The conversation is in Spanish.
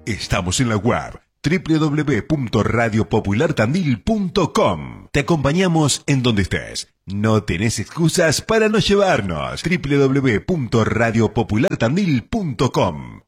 Estamos en la web www.radiopopulartandil.com. Te acompañamos en donde estés. No tenés excusas para no llevarnos. www.radiopopulartandil.com.